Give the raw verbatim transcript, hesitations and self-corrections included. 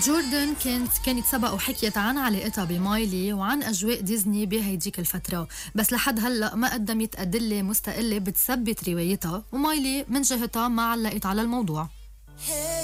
جوردن كانت كانت سبق وحكيت عن علاقتها بمايلي وعن أجواء ديزني بهيديك الفترة، بس لحد هلأ ما قدمت أدلة مستقلة بتثبت روايتها، ومايلي من جهتها ما علقت على الموضوع.